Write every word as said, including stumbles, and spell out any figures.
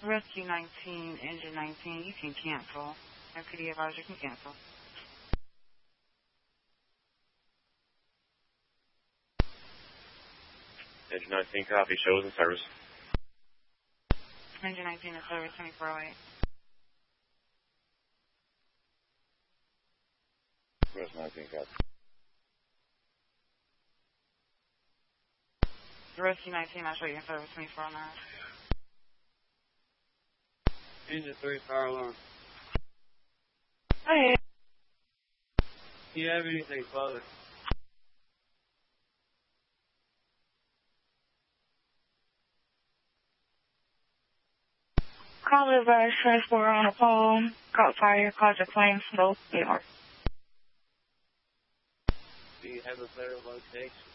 Rescue nineteen, engine nineteen, you can cancel. M P D advisor can cancel. Engine nineteen, copy. Shows in service. Engine nineteen in service, twenty-four oh eight. Rescue nineteen, copy. Rescue nineteen, I'll show you in service, twenty-four oh nine. Engine three, fire alarm. Hey. Do you have anything further? Call advice, transport on the pole. Caught fire, cause of flame, smoke, New York. Do you have a better location?